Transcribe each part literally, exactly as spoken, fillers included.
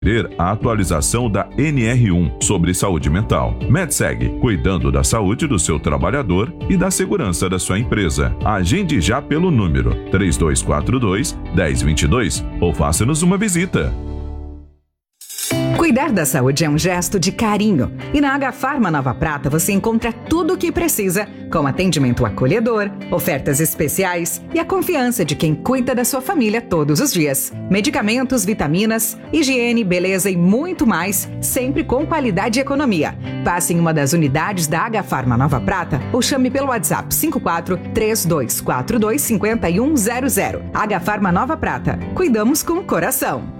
a atualização da N R um sobre saúde mental. MedSeg, cuidando da saúde do seu trabalhador e da segurança da sua empresa. Agende já pelo número três dois quatro dois, um zero dois dois ou faça-nos uma visita. Cuidar da saúde é um gesto de carinho. E na Agafarma Nova Prata você encontra tudo o que precisa, com atendimento acolhedor, ofertas especiais e a confiança de quem cuida da sua família todos os dias. Medicamentos, vitaminas, higiene, beleza e muito mais, sempre com qualidade e economia. Passe em uma das unidades da Agafarma Nova Prata ou chame pelo WhatsApp cinco quatro três dois quatro dois cinco um zero zero. Agafarma Nova Prata. Cuidamos com o coração.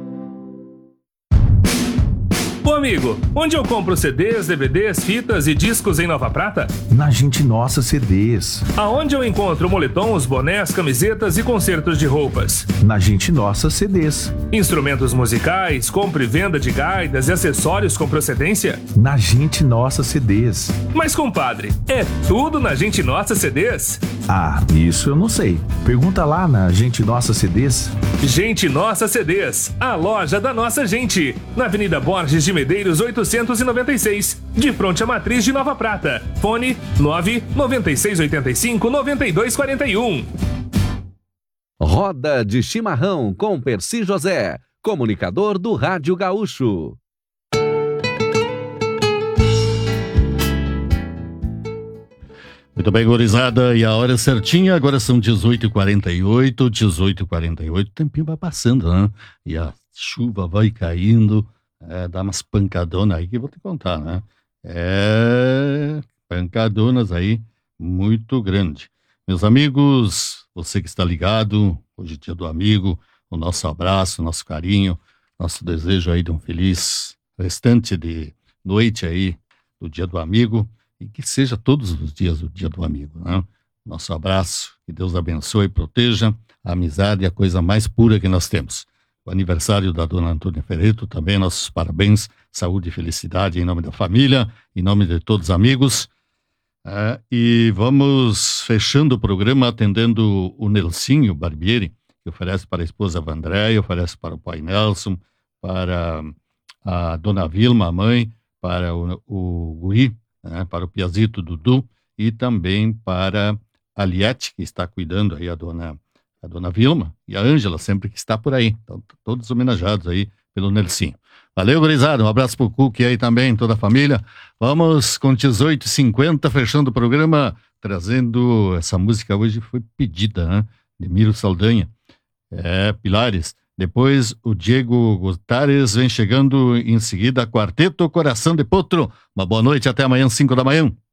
Ô amigo, onde eu compro C Ds, D V Ds, fitas e discos em Nova Prata? Na Gente Nossa C Ds. Aonde eu encontro moletons, bonés, camisetas e concertos de roupas? Na Gente Nossa C Ds. Instrumentos musicais, compra e venda de gaitas e acessórios com procedência? Na Gente Nossa C Ds. Mas compadre, é tudo na Gente Nossa C Ds? Ah, isso eu não sei. Pergunta lá na Gente Nossa C Ds. Gente Nossa C Ds, a loja da nossa gente. Na Avenida Borges de Medeiros oitocentos e noventa e seis, de frente à matriz de Nova Prata. Fone nove nove seis oito cinco nove dois quatro um. Roda de Chimarrão com Percy José, comunicador do Rádio Gaúcho. Muito bem, gurizada, e a hora certinha, agora são dezoito e quarenta e oito, dezoito e quarenta e oito, o tempinho vai passando, né? E a chuva vai caindo, é, dá umas pancadonas aí que eu vou te contar, né? É, pancadonas aí, muito grande. Meus amigos, você que está ligado, hoje é dia do amigo, o nosso abraço, o nosso carinho, nosso desejo aí de um feliz restante de noite aí do dia do amigo. E que seja todos os dias o dia do amigo, né? Nosso abraço, que Deus abençoe e proteja. A amizade é a coisa mais pura que nós temos. O aniversário da dona Antônia Ferreto, também nossos parabéns, saúde e felicidade em nome da família, em nome de todos os amigos. É, e vamos fechando o programa atendendo o Nelsinho Barbieri, que oferece para a esposa Vandréia, oferece para o pai Nelson, para a dona Vilma, a mãe, para o, o Guri, né, para o Piazito Dudu e também para a Liette, que está cuidando aí, a dona, a dona Vilma, e a Ângela, sempre que está por aí. Então, todos homenageados aí pelo Nelsinho. Valeu, gurizada. Um abraço pro Cuque aí também, toda a família. Vamos com dezoito e cinquenta, fechando o programa, trazendo essa música hoje, foi pedida, né? De Miro Saldanha. É, Pilares. Depois o Diego Gutares vem chegando em seguida, Quarteto Coração de Potro. Uma boa noite, até amanhã, cinco da manhã.